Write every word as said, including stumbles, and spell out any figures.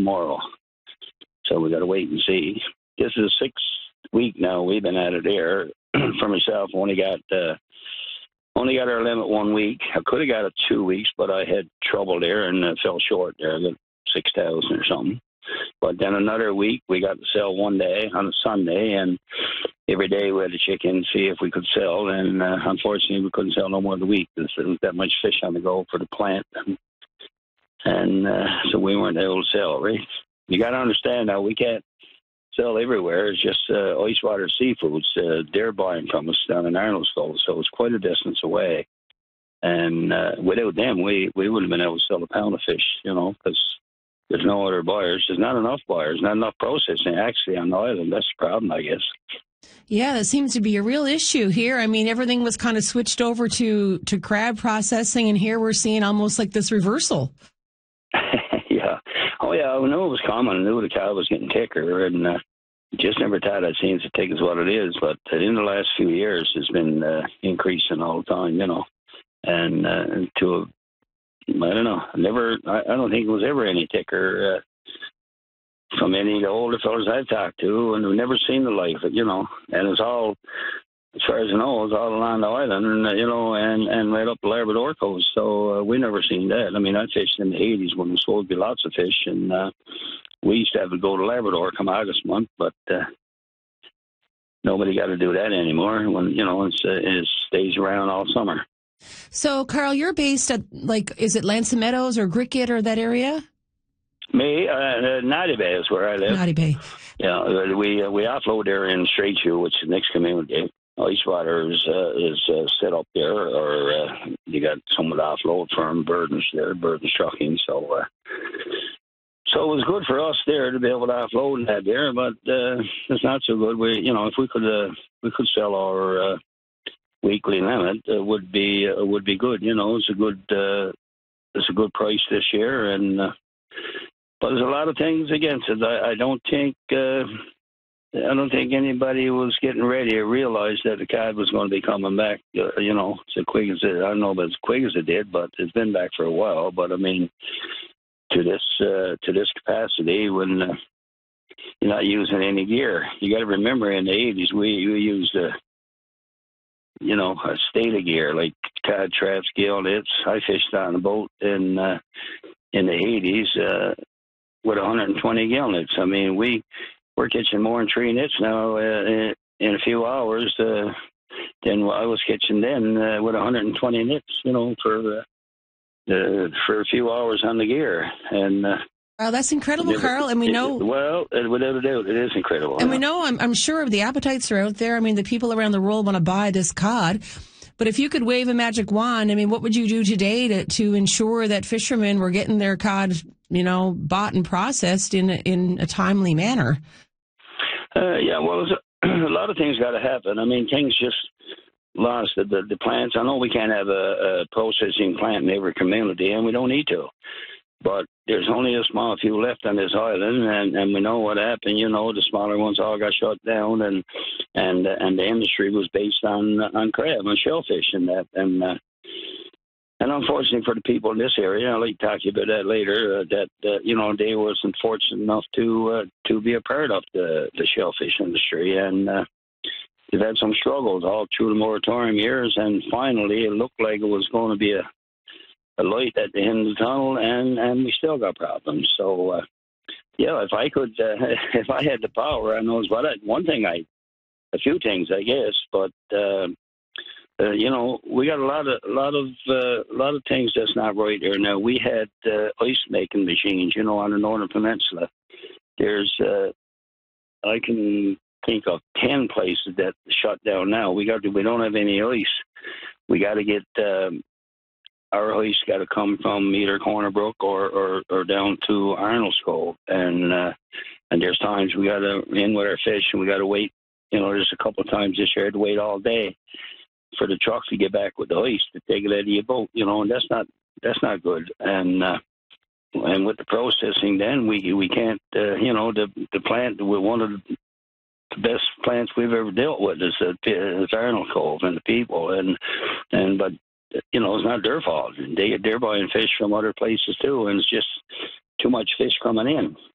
tomorrow. So we got to wait and see. This is the sixth week now we've been at it there. For myself, only got uh, only got our limit one week. I could have got it two weeks, but I had trouble there and uh, fell short there. I got six thousand or something. But then another week, we got to sell one day on a Sunday, and every day we had to check in and see if we could sell. And uh, unfortunately, we couldn't sell no more than a week. There was that much fish on the go for the plant. And uh, so we weren't able to sell, right? You got to understand now, we can't sell everywhere. It's just uh, ice water seafoods. Uh, they're buying from us down in Arnoldstow, so it's quite a distance away. And uh, without them, we, we wouldn't have been able to sell a pound of fish, you know, because there's no other buyers. There's not enough buyers, not enough processing actually on the island. That's the problem, I guess. Yeah, that seems to be a real issue here. I mean, everything was kind of switched over to, to crab processing, and here we're seeing almost like this reversal. Yeah. Oh, yeah, I knew it was common. I knew the cow was getting thicker, and uh, just never thought I'd seen it as thick as what it is. But in the last few years, it's been uh, increasing all the time, you know. And uh, to, a, I don't know, never, I, I don't think it was ever any thicker uh, from any of the older fellas I've talked to, and we've never seen the like of it, you know. And it's all, as far as I know, it's all along the island, and, uh, you know, and, and right up the Labrador coast. So uh, we never seen that. I mean, I fished in the eighties when there was supposed to be lots of fish, and uh, we used to have to go to Labrador come August month, but uh, nobody got to do that anymore. When, you know, it's, uh, it stays around all summer. So, Carl, you're based at, like, is it Lanson Meadows or Griquet or that area? Me, uh, uh, Naughty Bay is where I live. Naughty Bay. Yeah, we uh, we offload there in Straight Shoe, which is the next community. Ice water is uh, is uh, set up there, or uh, you got someone to offload from Burdens there, Burdens Trucking. So, uh, so it was good for us there to be able to offload that there, but uh, it's not so good. We, you know, if we could uh, we could sell our uh, weekly limit, it would be uh, would be good. You know, it's a good uh, it's a good price this year, and uh, but there's a lot of things against it. I, I don't think. Uh, I don't think anybody was getting ready to realize that the cod was going to be coming back, uh, you know, as quick as it, I don't know if as quick as it did, but it's been back for a while. But I mean, to this uh, to this capacity, when uh, you're not using any gear, you got to remember in the eighties we, we used a, you know, a state of gear like cod traps, gill nets. I fished on a boat in uh, in the eighties uh, with one hundred twenty gill nets. I mean, we. We're catching more than three nits now uh, in a few hours uh, than I was catching then uh, with one hundred twenty nits, you know, for uh, uh, for a few hours on the gear. And uh, wow, that's incredible, never, Carl. And we know, it, well, without a doubt, it is incredible. And we know, I'm, I'm sure the appetites are out there. I mean, the people around the world want to buy this cod. But if you could wave a magic wand, I mean, what would you do today to, to ensure that fishermen were getting their cod, you know, bought and processed in in a timely manner? Uh, yeah, well, a, a lot of things got to happen. I mean, things just lost the, the, the plants. I know we can't have a, a processing plant in every community, and we don't need to. But there's only a small few left on this island, and, and we know what happened. You know, the smaller ones all got shut down, and and and the industry was based on on crab and shellfish and that. And uh, and unfortunately for the people in this area, I'll like to talk to you about that later. Uh, that uh, you know, they wasn't fortunate enough to uh, to be a part of the the shellfish industry, and uh, they've had some struggles all through the moratorium years. And finally, it looked like it was going to be a a light at the end of the tunnel, and, and we still got problems. So, uh, yeah, if I could, uh, if I had the power, I knows what I, one thing I, a few things, I guess, but, uh, uh, you know, we got a lot of, a lot of, uh, a lot of things that's not right there. Now, we had uh, ice making machines, you know, on the Northern Peninsula. There's, uh, I can think of ten places that shut down now. We got to, we don't have any ice. We got to get, um, our ice got to come from either Corner Brook or, or, or down to Arnoldstow. And uh, and there's times we got to in with our fish and we got to wait. You know, there's a couple of times this year I had to wait all day for the truck to get back with the ice to take it out of your boat. You know, and that's not that's not good. And uh, and with the processing, then we we can't. Uh, you know, the the plant we're one of the the best plants we've ever dealt with is uh, is Arnold Cove and the people and and but. You know, it's not their fault. They, they're buying fish from other places, too, and it's just too much fish coming in.